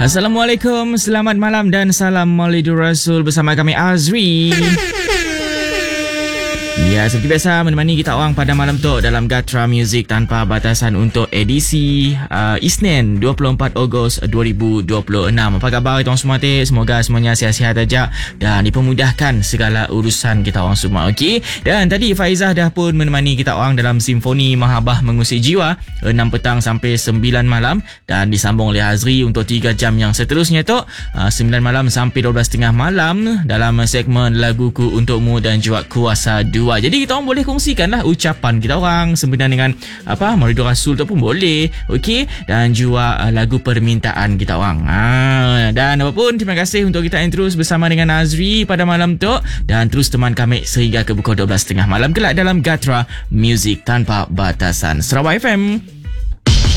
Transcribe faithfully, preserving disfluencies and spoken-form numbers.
Assalamualaikum, selamat malam dan salam Maulidur Rasul bersama kami Azri. Ya, seperti biasa menemani kita orang pada malam tu dalam Gatra Music Tanpa Batasan untuk edisi uh, Isnin dua puluh empat Ogos dua ribu dua puluh enam. Apa khabar tuan semua? Semoga semuanya sihat-sihat aja dan dipermudahkan segala urusan kita orang semua. Okey. Dan tadi Faizah dah pun menemani kita orang dalam Simfoni Mahabbah Mengusik Jiwa enam petang sampai sembilan malam dan disambung oleh Azri untuk tiga jam yang seterusnya tu uh, sembilan malam sampai dua belas tiga puluh malam dalam segmen Laguku Untukmu dan juga Kuasa Dua. Jadi kita orang boleh kongsikanlah ucapan kita orang sempena dengan apa Maulidur Rasul tu pun boleh. Okey, dan juga uh, lagu permintaan kita orang. Ha, dan apapun, terima kasih untuk kita yang terus bersama dengan Azri pada malam tu dan terus teman kami sehingga ke pukul dua belas tiga puluh malam kelak dalam Gatra Music Tanpa Batasan Sarawak F M.